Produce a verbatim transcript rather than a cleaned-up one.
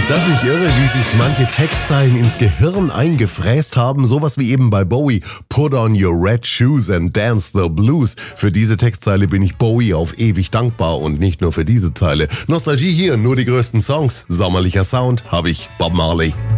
Ist das nicht irre, wie sich manche Textzeilen ins Gehirn eingefräst haben? Sowas wie eben bei Bowie. Put on your red shoes and dance the blues. Für diese Textzeile bin ich Bowie auf ewig dankbar und nicht nur für diese Zeile. Nostalgie hier, nur die größten Songs. Sommerlicher Sound habe ich Bob Marley.